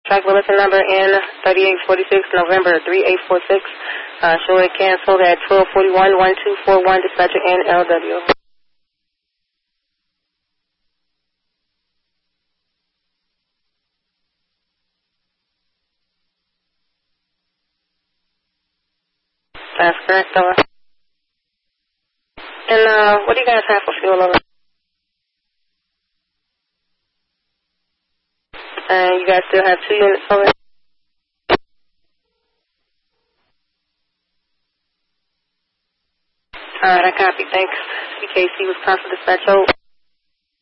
Track bulletin number N3846, November 3846. Show it canceled at 1241, 1241, dispatcher NLW. That's correct, over. And what do you guys have for fuel, over? And you guys still have 2 units, over? Alright, I copy. Thanks. CKC, Wisconsin Dispatch.